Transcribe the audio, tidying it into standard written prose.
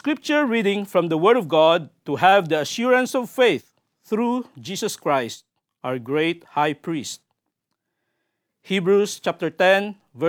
scripture reading from the Word of God to have the assurance of faith through Jesus Christ, our great high priest. Hebrews chapter 10, verse